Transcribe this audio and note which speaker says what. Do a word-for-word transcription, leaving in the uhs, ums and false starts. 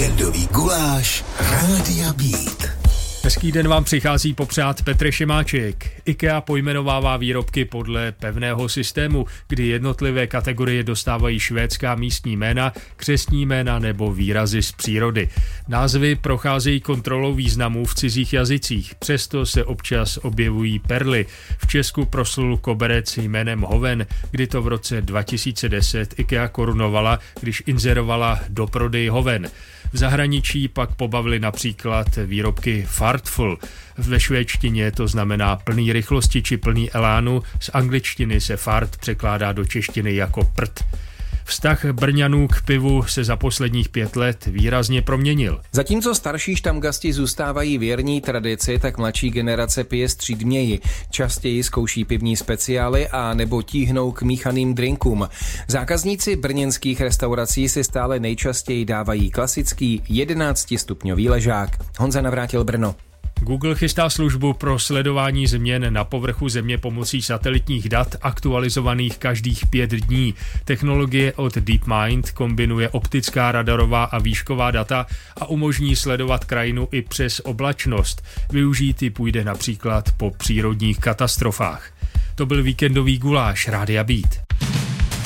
Speaker 1: Víkendový guláš Rádia Beat.
Speaker 2: Hezký den vám přichází popřát Petr Šimáček. IKEA pojmenovává výrobky podle pevného systému, kdy jednotlivé kategorie dostávají švédská místní jména, křestní jména nebo výrazy z přírody. Názvy procházejí kontrolou významů v cizích jazycích, přesto se občas objevují perly. V Česku proslul koberec jménem Hoven, kdy to v roce dva tisíce deset IKEA korunovala, když inzerovala do prodej Hoven. V zahraničí pak pobavili například výrobky Fartful. Ve švédštině to znamená plný rychlosti či plný elánu, z angličtiny se fart překládá do češtiny jako prd. Vztah Brňanů k pivu se za posledních pět let výrazně proměnil.
Speaker 3: Zatímco starší štamgasti zůstávají věrní tradici, tak mladší generace pije střídměji. Častěji zkouší pivní speciály a nebo tíhnou k míchaným drinkům. Zákazníci brněnských restaurací si stále nejčastěji dávají klasický jedenáctistupňový ležák. Honza Navrátil, Brno.
Speaker 2: Google chystá službu pro sledování změn na povrchu Země pomocí satelitních dat aktualizovaných každých pět dní. Technologie od DeepMind kombinuje optická, radarová a výšková data a umožní sledovat krajinu i přes oblačnost. Využít ji půjde například po přírodních katastrofách. To byl víkendový guláš Rádia Beat.